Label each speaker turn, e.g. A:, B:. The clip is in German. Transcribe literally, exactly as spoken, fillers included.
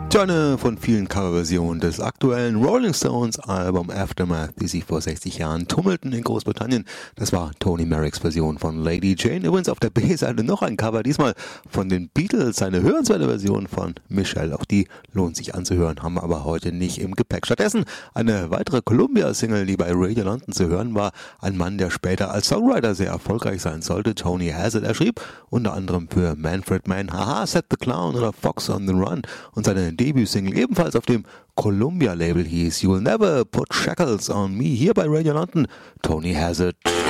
A: Tja, eine von vielen Coverversionen des aktuellen Rolling Stones Album Aftermath, die sich vor sechzig Jahren tummelten in Großbritannien. Das war Tony Merricks Version von Lady Jane. Übrigens auf der B-Seite noch ein Cover, diesmal von den Beatles, eine hörenswerte Version von Michelle. Auch die lohnt sich anzuhören, haben wir aber heute nicht im Gepäck. Stattdessen eine weitere Columbia-Single, die bei Radio London zu hören war. Ein Mann, der später als Songwriter sehr erfolgreich sein sollte. Tony Hazzard. Er schrieb unter anderem für Manfred Mann, Haha, Set the Clown oder Fox on the Run, und seine Debütsingle ebenfalls auf dem Columbia-Label hieß You'll Never Put Shackles on Me. Hier bei Radio London, Tony Hazzard.